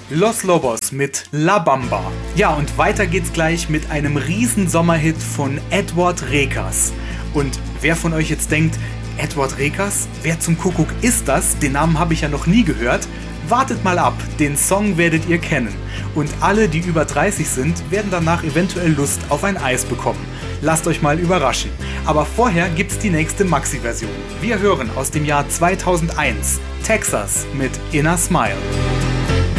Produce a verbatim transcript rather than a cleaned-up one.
Los Lobos mit La Bamba. Ja, und weiter geht's gleich mit einem riesen Sommerhit von Edward Rekas. Und wer von euch jetzt denkt, Edward Rekas? Wer zum Kuckuck ist das? Den Namen habe ich ja noch nie gehört. Wartet mal ab, den Song werdet ihr kennen. Und alle, die über dreißig sind, werden danach eventuell Lust auf ein Eis bekommen. Lasst euch mal überraschen. Aber vorher gibt's die nächste Maxi-Version. Wir hören aus dem Jahr zweitausendeins Texas mit Inner Smile.